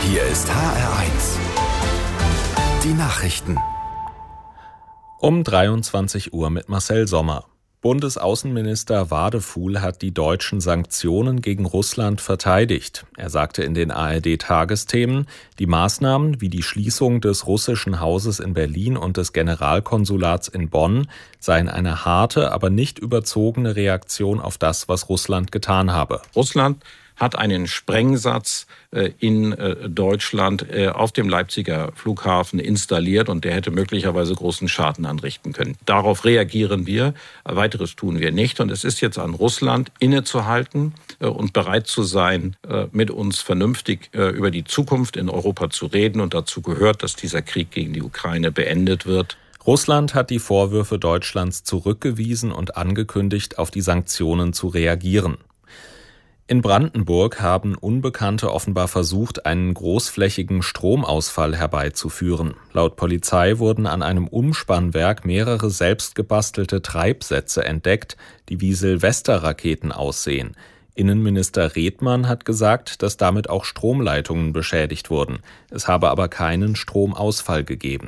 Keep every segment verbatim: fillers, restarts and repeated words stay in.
Hier ist H R eins. Die Nachrichten. Um dreiundzwanzig Uhr mit Marcel Sommer. Bundesaußenminister Wadefuhl hat die deutschen Sanktionen gegen Russland verteidigt. Er sagte in den A R D-Tagesthemen, die Maßnahmen wie die Schließung des russischen Hauses in Berlin und des Generalkonsulats in Bonn seien eine harte, aber nicht überzogene Reaktion auf das, was Russland getan habe. Russland hat einen Sprengsatz in Deutschland auf dem Leipziger Flughafen installiert und der hätte möglicherweise großen Schaden anrichten können. Darauf reagieren wir, weiteres tun wir nicht und es ist jetzt an Russland innezuhalten und bereit zu sein, mit uns vernünftig über die Zukunft in Europa zu reden und dazu gehört, dass dieser Krieg gegen die Ukraine beendet wird. Russland hat die Vorwürfe Deutschlands zurückgewiesen und angekündigt, auf die Sanktionen zu reagieren. In Brandenburg haben Unbekannte offenbar versucht, einen großflächigen Stromausfall herbeizuführen. Laut Polizei wurden an einem Umspannwerk mehrere selbstgebastelte Treibsätze entdeckt, die wie Silvesterraketen aussehen. Innenminister Redmann hat gesagt, dass damit auch Stromleitungen beschädigt wurden. Es habe aber keinen Stromausfall gegeben.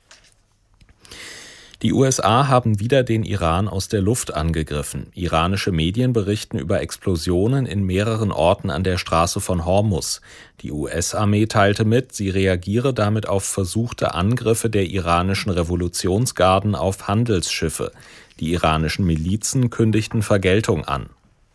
Die U S A haben wieder den Iran aus der Luft angegriffen. Iranische Medien berichten über Explosionen in mehreren Orten an der Straße von Hormuz. Die U S-Armee teilte mit, sie reagiere damit auf versuchte Angriffe der iranischen Revolutionsgarden auf Handelsschiffe. Die iranischen Milizen kündigten Vergeltung an.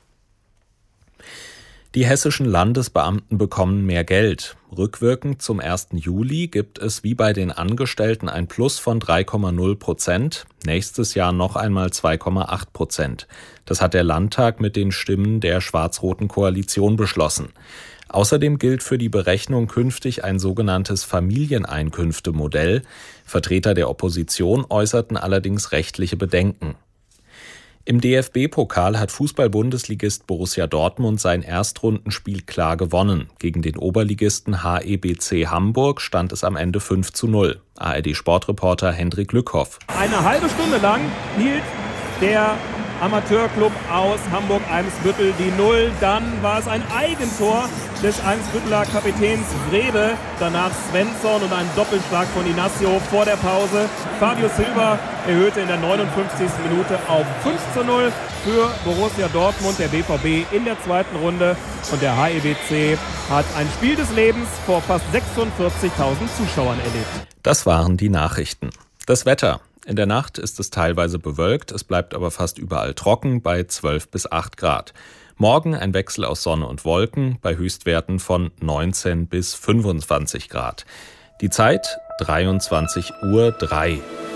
Die hessischen Landesbeamten bekommen mehr Geld. Rückwirkend zum ersten Juli gibt es wie bei den Angestellten ein Plus von drei Komma null Prozent, nächstes Jahr noch einmal zwei Komma acht Prozent. Das hat der Landtag mit den Stimmen der schwarz-roten Koalition beschlossen. Außerdem gilt für die Berechnung künftig ein sogenanntes Familieneinkünftemodell. Vertreter der Opposition äußerten allerdings rechtliche Bedenken. Im D F B-Pokal hat Fußball-Bundesligist Borussia Dortmund sein Erstrundenspiel klar gewonnen. Gegen den Oberligisten H E B C Hamburg stand es am Ende fünf zu null. A R D-Sportreporter Hendrik Lückhoff. Eine halbe Stunde lang hielt der Amateurclub aus Hamburg-Eimsbüttel die Null. Dann war es ein Eigentor des Eimsbütteler Kapitäns Wrede. Danach Svensson und ein Doppelschlag von Inacio vor der Pause. Fabio Silva erhöhte in der neunundfünfzigsten Minute auf fünf zu null für Borussia Dortmund, der B V B in der zweiten Runde. Und der H E B C hat ein Spiel des Lebens vor fast sechsundvierzigtausend Zuschauern erlebt. Das waren die Nachrichten. Das Wetter. In der Nacht ist es teilweise bewölkt, es bleibt aber fast überall trocken bei zwölf bis acht Grad. Morgen ein Wechsel aus Sonne und Wolken bei Höchstwerten von neunzehn bis fünfundzwanzig Grad. Die Zeit dreiundzwanzig Uhr drei.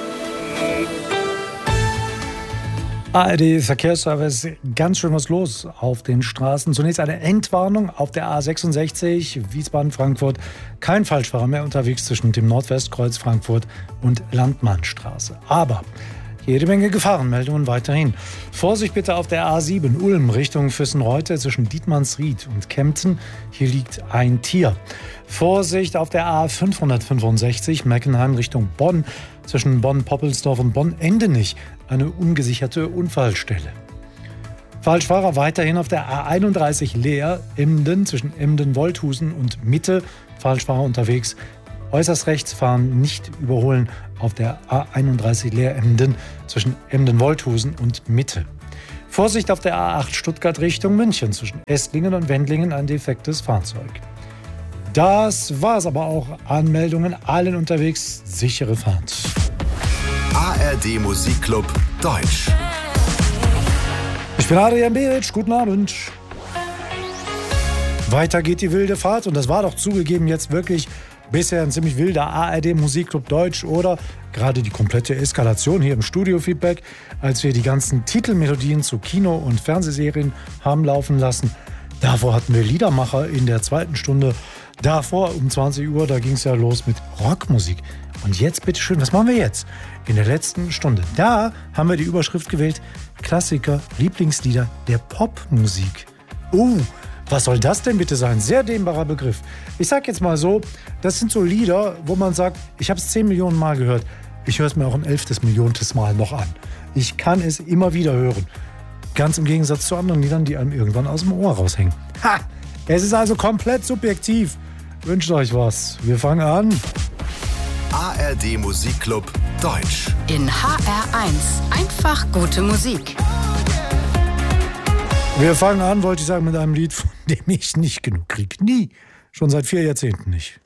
A R D-Verkehrsservice, ganz schön was los auf den Straßen. Zunächst eine Entwarnung auf der A sechsundsechzig, Wiesbaden-Frankfurt. Kein Falschfahrer mehr unterwegs zwischen dem Nordwestkreuz Frankfurt und Landmannstraße. Aber jede Menge Gefahrenmeldungen weiterhin. Vorsicht bitte auf der A sieben, Ulm Richtung Füssenreute zwischen Dietmannsried und Kempten. Hier liegt ein Tier. Vorsicht auf der A fünfhundertfünfundsechzig, Meckenheim Richtung Bonn. Zwischen Bonn-Poppelsdorf und Bonn-Endenich eine ungesicherte Unfallstelle. Falschfahrer weiterhin auf der A einunddreißig Leer, Emden zwischen Emden-Wolthusen und Mitte. Falschfahrer unterwegs. Äußerst rechts fahren, nicht überholen auf der A einunddreißig Leer Emden zwischen Emden-Wolthusen und Mitte. Vorsicht auf der A acht Stuttgart Richtung München zwischen Esslingen und Wendlingen ein defektes Fahrzeug. Das war's aber auch. Anmeldungen, allen unterwegs, sichere Fahrt. A R D Musikclub Deutsch. Ich bin Adrian Beric, guten Abend. Weiter geht die wilde Fahrt und das war doch zugegeben jetzt wirklich bisher ein ziemlich wilder A R D Musikclub Deutsch oder gerade die komplette Eskalation hier im Studio-Feedback, als wir die ganzen Titelmelodien zu Kino- und Fernsehserien haben laufen lassen. Davor hatten wir Liedermacher in der zweiten Stunde. Davor um zwanzig Uhr, da ging es ja los mit Rockmusik. Und jetzt bitteschön, was machen wir jetzt? In der letzten Stunde. Da haben wir die Überschrift gewählt, Klassiker, Lieblingslieder der Popmusik. Uh, was soll das denn bitte sein? Sehr dehnbarer Begriff. Ich sag jetzt mal so, das sind so Lieder, wo man sagt, ich habe es zehn Millionen Mal gehört. Ich höre es mir auch ein elftes Milliontes Mal noch an. Ich kann es immer wieder hören. Ganz im Gegensatz zu anderen Liedern, die einem irgendwann aus dem Ohr raushängen. Ha! Es ist also komplett subjektiv. wünscht euch was. Wir fangen an. A R D Musikclub Deutsch. In H R eins. Einfach gute Musik. Wir fangen an, wollte ich sagen, mit einem Lied, von dem ich nicht genug kriege. Nie. Schon seit vier Jahrzehnten nicht.